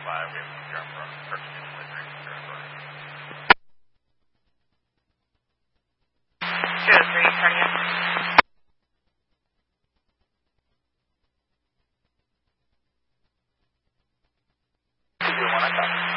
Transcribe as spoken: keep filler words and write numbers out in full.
five. We have some drum from purchasing delivery from Durham. two oh three, cardiac. two zero one, I copy.